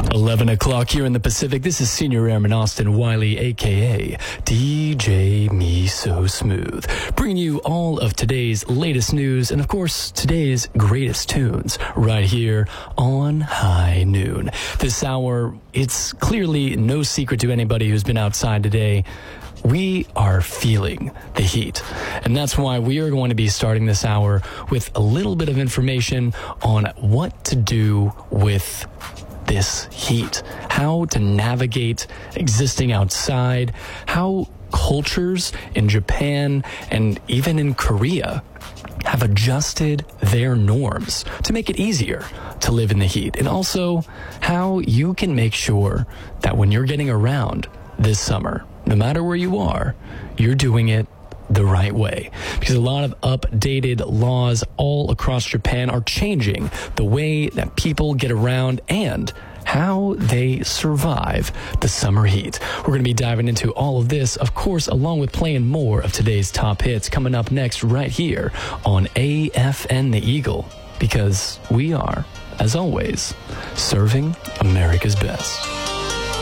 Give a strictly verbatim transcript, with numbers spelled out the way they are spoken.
eleven o'clock here in the Pacific. This is Senior Airman Austin Wiley, a k a. D J Me So Smooth, bringing you all of today's latest news and, of course, today's greatest tunes right here on High Noon. This hour, it's clearly no secret to anybody who's been outside today. We are feeling the heat, and that's why we are going to be starting this hour with a little bit of information on what to do with this heat, how to navigate existing outside, how cultures in Japan and even in Korea have adjusted their norms to make it easier to live in the heat, and also how you can make sure that when you're getting around this summer, no matter where you are, you're doing it the right way. Because a lot of updated laws all across Japan are changing the way that people get around and how they survive the summer heat. We're going to be diving into all of this, of course, along with playing more of today's top hits coming up next right here on A F N The Eagle. Because we are, as always, serving America's best.